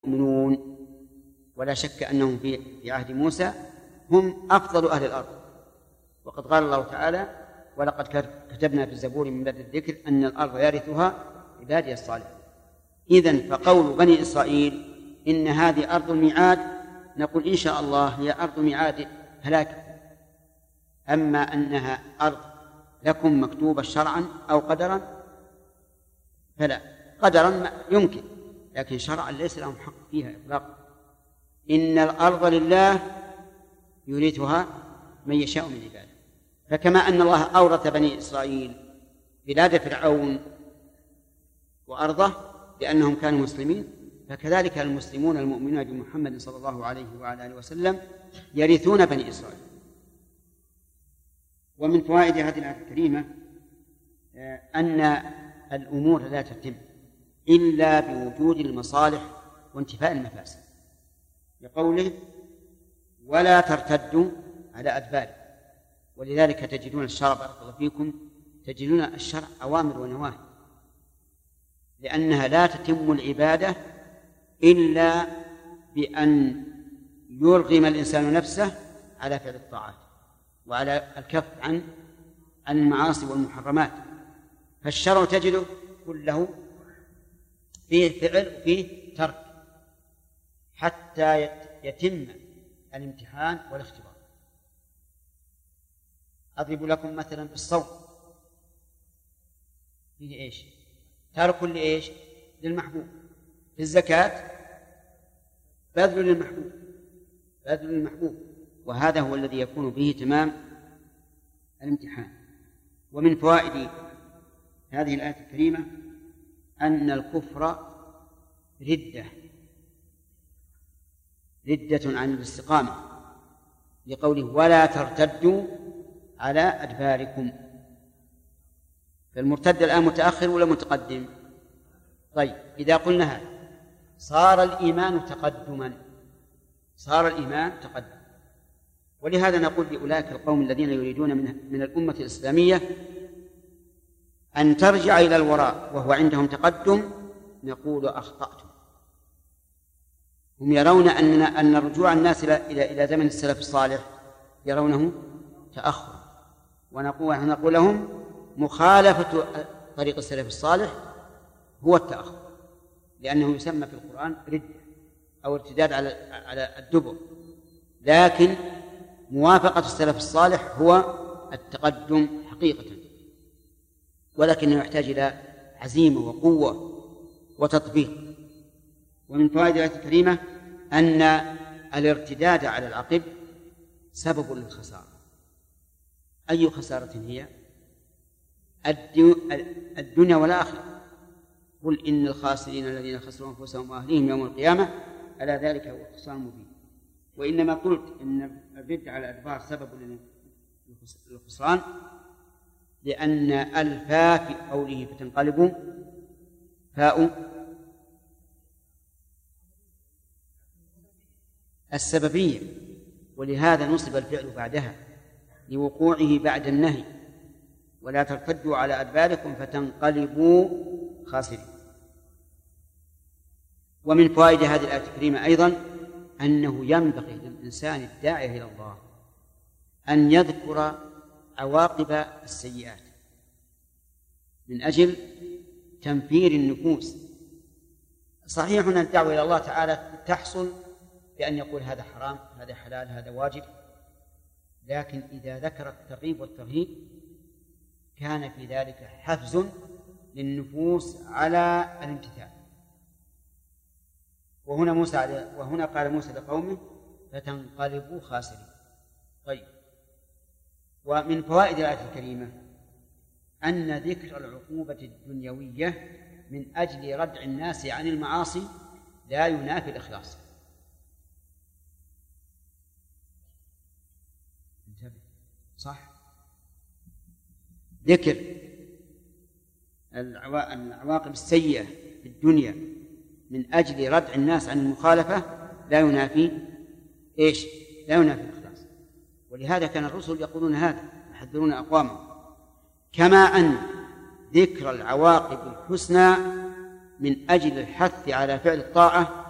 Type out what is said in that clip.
المؤمنون، ولا شك أنهم في عهد موسى هم أفضل أهل الأرض. وقد قال الله تعالى: ولقد كتبنا في الزبور من بعد الذكر أن الأرض يرثها عبادي الصالحون. إذن فقول بني إسرائيل إن هذه أرض الميعاد، نقول إن شاء الله هي أرض ميعاد هلاك. أما أنها أرض لكم مكتوبة شرعا أو قدرا فلا. قدرا يمكن، لكن شرعا ليس لهم حق فيها إطلاقا. إن الأرض لله يورثها من يشاء من عباده. فكما أن الله أورث بني إسرائيل بلاد فرعون وأرضه لأنهم كانوا مسلمين، فكذلك المسلمون المؤمنون بمحمد صلى الله عليه وعلى آله وسلم يرثون بني إسرائيل. ومن فوائد هذه الآية الكريمة أن الأمور لا تتم إلا بوجود المصالح وانتفاء المفاسد، لقوله: ولا ترتدوا على أدباركم. ولذلك تجدون الشرع بارك الله فيكم، تجدون الشرع أوامر ونواهي، لأنها لا تتم العبادة إلا بأن يرغم الإنسان نفسه على فعل الطاعات وعلى الكف عن المعاصي والمحرمات. فالشرع تجده كله فيه فعل وفيه ترك حتى يتم الامتحان والاختبار. أضرب لكم مثلا بالصوم، فيه إيش؟ ترك لإيش؟ للمحبوب. في الزكاة بذل للمحبوب، وهذا هو الذي يكون به تمام الامتحان. ومن فوائد هذه الآية الكريمة أن الكفر ردة عن الاستقامة، لقوله: ولا ترتدوا على أدباركم. فالمرتد الآن متأخر ولا متقدم؟ طيب، إذا قلنا هذا صار الإيمان تقدما، ولهذا نقول لأولئك القوم الذين يريدون من الأمة الإسلامية أن ترجع إلى الوراء وهو عندهم تقدم، نقول: أخطأتم. هم يرون أن رجوع الناس إلى زمن السلف الصالح يرونه تأخر، ونقول لهم: مخالفة طريق السلف الصالح هو التأخر، لأنه يسمى في القرآن ردة أو ارتداد على الدبر، لكن موافقة السلف الصالح هو التقدم حقيقة، ولكنه يحتاج إلى عزيمة وقوة وتطبيق. ومن فوائد الآية الكريمة أن الارتداد على العقب سبب للخسارة. أي خسارة هي؟ الدنيا والآخرة. قل إن الخاسرين الذين خسروا أنفسهم وأهليهم يوم القيامة ألا ذلك هو الخسران المبين. وإنما قلت إن الرد على الأدبار سبب للخسران لأن الفاء في قوله فتنقلبوا فاء السببية، ولهذا نصب الفعل بعدها لوقوعه بعد النهي: ولا ترتدوا على أدباركم فتنقلبوا خاسرين. ومن فوائد هذه الآية الكريمة أيضا أنه ينبغي للإنسان الداعي إلى الله أن يذكر عواقب السيئات من أجل تنفير النفوس. صحيح أن الدعوة إلى الله تعالى تحصل بأن يقول هذا حرام، هذا حلال، هذا واجب، لكن إذا ذكر الترغيب والترهيب كان في ذلك حفز للنفوس على الامتثال. وهنا قال موسى لقومه: فتنقلبوا خاسرين. طيب، ومن فوائد الآية الكريمة أن ذكر العقوبة الدنيوية من أجل ردع الناس عن المعاصي لا ينافي الإخلاص. صح، ذكر العواقب السيئة في الدنيا من أجل ردع الناس عن المخالفة لا ينافي إيش؟ لا ينافي الإخلاص. ولهذا كان الرسل يقولون هذا، يحذرون أقوامهم. كما أن ذكر العواقب الحسنى من أجل الحث على فعل الطاعة